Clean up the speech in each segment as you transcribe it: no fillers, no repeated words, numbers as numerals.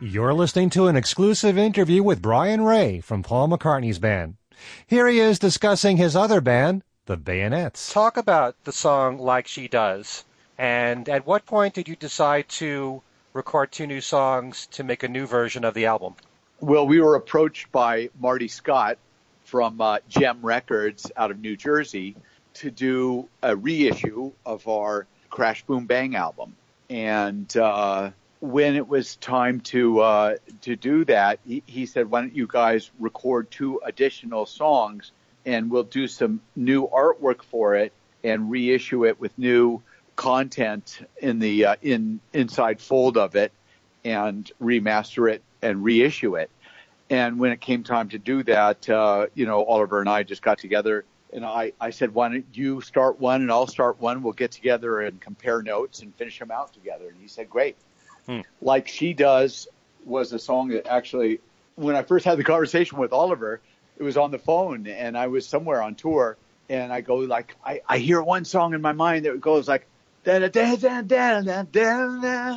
You're listening to an exclusive interview with Brian Ray from Paul McCartney's band. Here he is discussing his other band, the Bayonets. Talk about the song Like She Does. And at what point did you decide to record 2 new songs to make a new version of the album? Well, we were approached by Marty Scott from Gem Records out of New Jersey to do a reissue of our Crash Boom Bang album. And when it was time to do that, he said, why don't you guys record 2 additional songs and we'll do some new artwork for it and reissue it with new content in the inside fold of it and remaster it and reissue it. And when it came time to do that, Oliver and I just got together and I said, why don't you start one and I'll start one. We'll get together and compare notes and finish them out together. And he said, great. Like She Does was a song that actually, when I first had the conversation with Oliver, it was on the phone and I was somewhere on tour and I go like, I hear one song in my mind that goes like, da da da da da da da,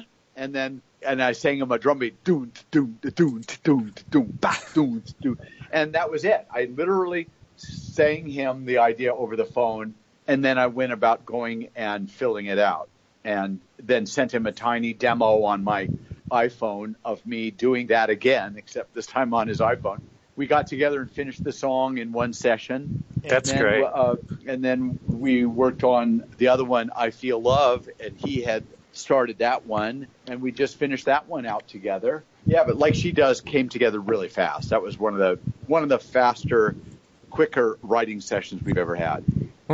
and I sang him a drum beat, doon doon doon doon doon ba doon doon, and that was it. I literally sang him the idea over the phone, and then I went about going and filling it out, and then sent him a tiny demo on my iPhone of me doing that again, except this time on his iPhone. We got together and finished the song in one session. That's great. And then we worked on the other one, I Feel Love, and he had started that one, and we just finished that one out together. Yeah, but Like She Does came together really fast. That was one of the faster, quicker writing sessions we've ever had.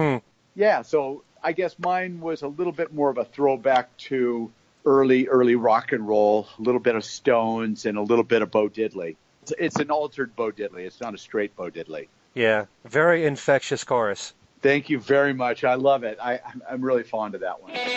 Yeah, so I guess mine was a little bit more of a throwback to early rock and roll, a little bit of Stones and a little bit of Bo Diddley. It's an altered Bo Diddley. It's not a straight Bo Diddley. Yeah, very infectious chorus. Thank you very much. I love it. I'm really fond of that one.